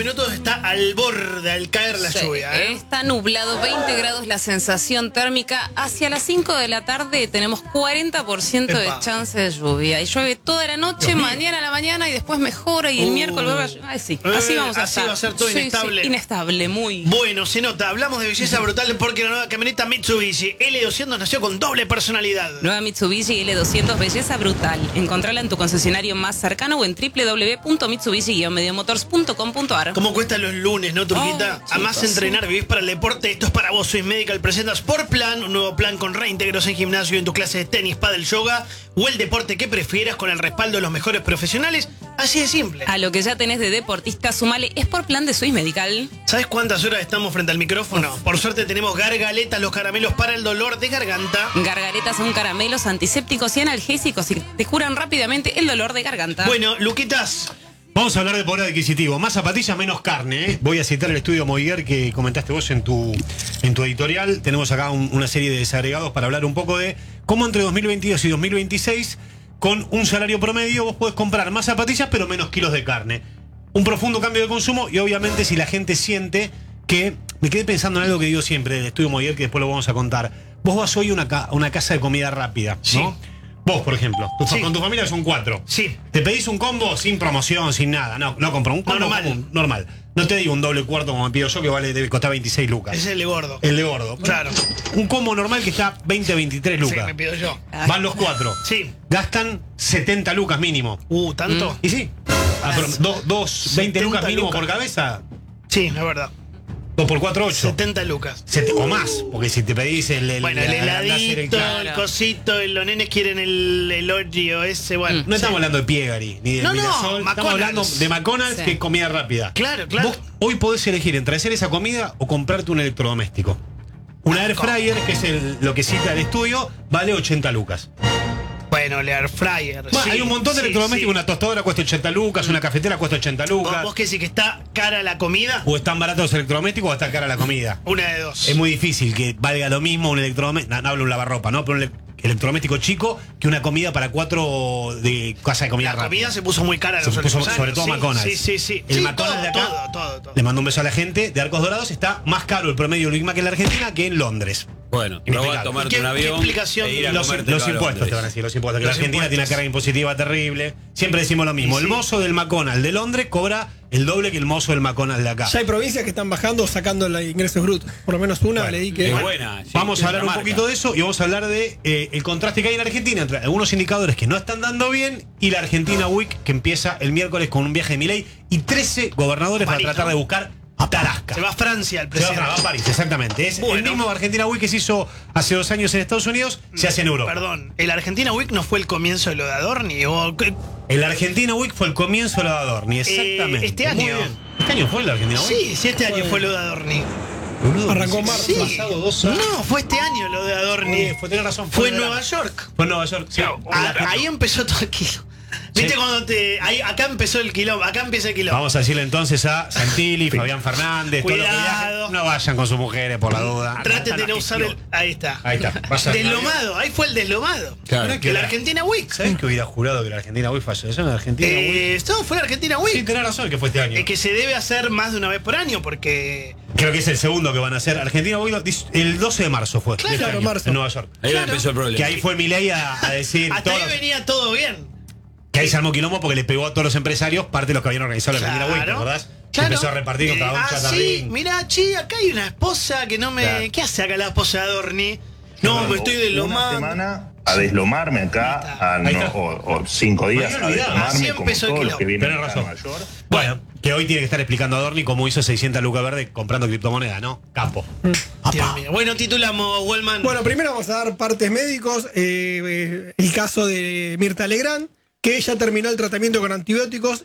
Minutos está al borde, al caer la lluvia. Está nublado, 20 grados la sensación térmica. Hacia las 5 de la tarde tenemos 40% de chance de lluvia. Y llueve toda la noche, mañana a la mañana y después mejora y el miércoles vuelve a llover. Sí, así vamos a estar. Así va a ser todo inestable. Sí, inestable, muy. Bueno, se nota. Hablamos de belleza brutal porque la nueva camioneta Mitsubishi L200 nació con doble personalidad. Nueva Mitsubishi L200, belleza brutal. Encontrala en tu concesionario más cercano o en www.mitsubishi-mediamotors.com.ar. ¿Cómo cuestan los lunes, no, Turquita? Además, entrenar, vivís para el deporte. Esto es para vos. Swiss Medical presenta Sport Plan, un nuevo plan con reintegros en gimnasio, en tu clase de tenis, pádel, yoga o el deporte que prefieras con el respaldo de los mejores profesionales. Así de simple. A lo que ya tenés de deportista, sumale Sport Plan de Swiss Medical. ¿Sabes cuántas horas estamos frente al micrófono? Por suerte tenemos Gargaletas, los caramelos para el dolor de garganta. Gargaletas son caramelos antisépticos y analgésicos y te curan rápidamente el dolor de garganta. Bueno, Luquitas, vamos a hablar de poder adquisitivo. Más zapatillas, menos carne, ¿eh? Voy a citar el estudio Moiguer que comentaste vos en tu editorial. Tenemos acá una serie de desagregados para hablar un poco de cómo entre 2022 y 2026, con un salario promedio, vos podés comprar más zapatillas pero menos kilos de carne. Un profundo cambio de consumo y obviamente si la gente siente que... Me quedé pensando en algo que digo siempre del estudio Moiguer, que después lo vamos a contar. Vos vas hoy a una casa de comida rápida, ¿no? Sí. Vos, por ejemplo, con tu familia son 4. Sí. Te pedís un combo sin promoción, sin nada. No compro un combo normal. común, normal. No te digo un doble cuarto como me pido yo, que debe costar 26 lucas. Ese es el de gordo. El de gordo. Claro. Un combo normal que está 20, 23 lucas. Sí, me pido yo. Van los 4. Sí. Gastan 70 lucas mínimo. ¿Tanto? Y sí. Dos 20 lucas mínimo por cabeza. Sí, es verdad. 2 por 4, 8. 70 lucas. O más, porque si te pedís el heladito, el cosito, los nenes quieren el Oreo ese, bueno. No estamos hablando de Piegari, ni de Mirasol. Estamos hablando de McDonald's, que es comida rápida. Claro. Vos hoy podés elegir entre hacer esa comida o comprarte un electrodoméstico. Una air fryer, que es lo que cita el estudio, vale 80 lucas. Bueno, el air fryer. Bueno, hay un montón de electrodomésticos. Una tostadora cuesta 80 lucas, una cafetera cuesta 80 lucas. ¿Vos qué decís, que está cara la comida? O están baratos los electrodomésticos o está cara la comida. Una de dos. Es muy difícil que valga lo mismo un electrodoméstico. No hablo de un lavarropa, ¿no? Pero un electrodoméstico chico que una comida para 4 de casa de comida rápida. La comida se puso muy cara en los últimos años. Sobre todo sí, McDonald's. Sí. El McDonald's de acá, todo. le mando un beso a la gente de Arcos Dorados. Está más caro el promedio del Big Mac en la Argentina que en Londres. Bueno, probá a tomarte un avión. ¿Qué explicación? E ir a Los impuestos te van a decir, los impuestos. Que la Argentina tiene una carga impositiva terrible. Siempre decimos lo mismo. El mozo del McDonald's de Londres cobra el doble que el mozo del McDonald's de acá. Ya hay provincias que están bajando o sacando los ingresos brutos. Por lo menos una leí que... Es buena. Vamos a hablar un poquito de eso y vamos a hablar de el contraste que hay en Argentina entre algunos indicadores que no están dando bien y la Argentina Week, que empieza el miércoles con un viaje de Milei y 13 gobernadores para tratar de buscar a Tarasca. Se va a Francia el Se va presidente. a París, exactamente. Es el mismo Argentina Week que se hizo hace 2 años en Estados Unidos, se hace en Europa. Perdón, ¿el Argentina Week no fue el comienzo de lo de Adorni? El Argentina Week fue el comienzo de lo de Adorni, exactamente. Este año. Muy bien. ¿Este año fue el Argentina Week? Sí, este año fue lo de Adorni. Arrancó en marzo. Sí. Pasado 2 años. No, fue este año lo de Adorni. Tenés razón. Fue en Nueva York. Fue en Nueva York. Sí. Ahí empezó todo el quilombo. ¿Viste cuando acá empezó el quilombo? Acá empieza el quilombo. Vamos a decirle entonces a Santilli, Fabián Fernández, todos los que viajen, no vayan con sus mujeres por la duda. Traten de no usar el... Ahí está. Deslomado, ahí fue el deslomado. Claro. Que la Argentina Week. ¿Sabés que hubiera jurado que la Argentina Week falleció? ¿Eso en la Argentina Week? No, fue la Argentina Week. Sí, tenés razón que fue este año. Que se debe hacer más de una vez por año porque... Creo que es el segundo que van a hacer. Argentina Week el 12 de marzo fue. Claro, de este año, marzo. en Nueva York. Ahí empezó el problema. Que ahí fue Milei a decir... hasta ahí venía todo bien. Que ahí se armó quilombo porque le pegó a todos los empresarios, parte de los que habían organizado la Argentina Week, ¿te acordás? Claro. Empezó a repartir contra un chatarrín. Sí, mirá, acá hay una esposa que no me... Claro. ¿Qué hace acá la esposa de Adorni? No, me estoy deslomando. Una semana a deslomarme acá, o 5 días a Así deslomarme como empezó el todos los que vienen Tenés acá a razón. Nueva York. Bueno, que hoy tiene que estar explicando a Adorni cómo hizo 600 lucas verde comprando criptomonedas, ¿no? Capo. Dios mío. Bueno, titulamos, Wellman. Bueno, primero vamos a dar partes médicos. El caso de Mirta Legrand, que ella terminó el tratamiento con antibióticos